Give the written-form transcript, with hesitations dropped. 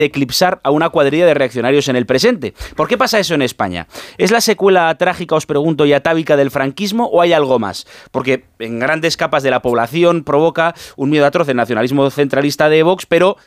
eclipsar a una cuadrilla de reaccionarios en el presente. ¿Por qué pasa eso en España? ¿Es la secuela trágica, os pregunto, y atávica del franquismo o hay algo más? Porque en grandes capas de la población provoca un miedo atroz el nacionalismo centralista de Vox, pero